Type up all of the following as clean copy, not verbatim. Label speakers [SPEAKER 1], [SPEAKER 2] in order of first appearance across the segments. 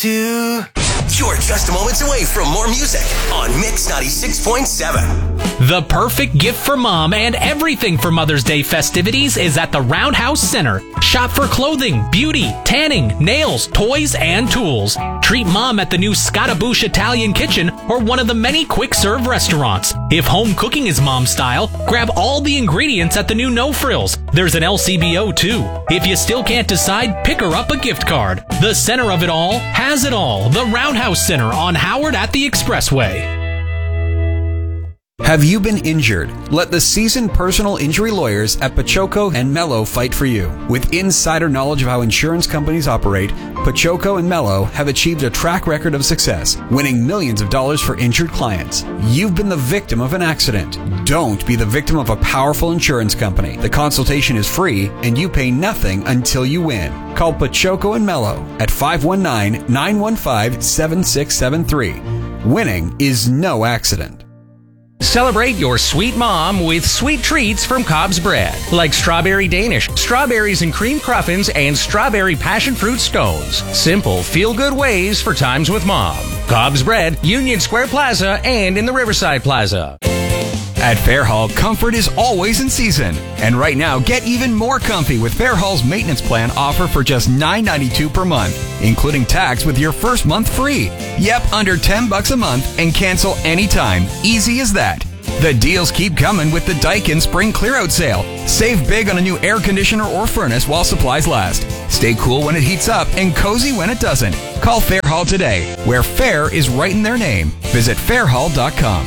[SPEAKER 1] 2. You're just moments away from more music on Mix 96.7.
[SPEAKER 2] The perfect gift for mom and everything for Mother's Day festivities is at the Roundhouse Center. Shop for clothing, beauty, tanning, nails, toys, and tools. Treat mom at the new Scottaboosh Italian Kitchen or one of the many quick-serve restaurants. If home cooking is mom style, grab all the ingredients at the new No Frills. There's an LCBO too. If you still can't decide, pick her up a gift card. The center of it all has it all. The Roundhouse Center on Howard at the Expressway.
[SPEAKER 3] Have you been injured? Let the seasoned personal injury lawyers at Pachoco and Mello fight for you. With insider knowledge of how insurance companies operate, Pachoco and Mello have achieved a track record of success, winning millions of dollars for injured clients. You've been the victim of an accident. Don't be the victim of a powerful insurance company. The consultation is free and you pay nothing until you win. Call Pachoco and Mello at 519-915-7673. Winning is no accident.
[SPEAKER 4] Celebrate your sweet mom with sweet treats from Cobb's Bread, like strawberry Danish, strawberries and cream cruffins, and strawberry passion fruit scones. Simple, feel-good ways for times with mom. Cobb's Bread, Union Square Plaza, and in the Riverside Plaza.
[SPEAKER 5] At Fairhall, comfort is always in season. And right now, get even more comfy with Fairhall's maintenance plan offer for just $9.92 per month, including tax with your first month free. Yep, under $10 a month and cancel anytime. Easy as that. The deals keep coming with the Daikin Spring Clearout Sale. Save big on a new air conditioner or furnace while supplies last. Stay cool when it heats up and cozy when it doesn't. Call Fairhall today, where fair is right in their name. Visit fairhall.com.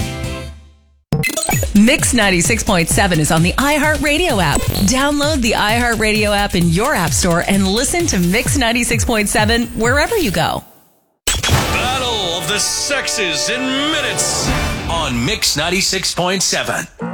[SPEAKER 6] Mix 96.7 is on the iHeartRadio app. Download the iHeartRadio app in your app store and listen to Mix 96.7 wherever you go.
[SPEAKER 1] Battle of the Sexes in minutes on Mix 96.7.